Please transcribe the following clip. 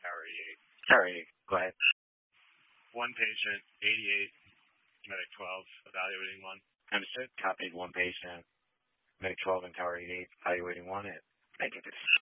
Tower 88. Tower 88. Go ahead. One patient, 88, medic 12, evaluating 1. Understood. Copied. One patient, medic 12 and Tower 88, evaluating 1. Thank you.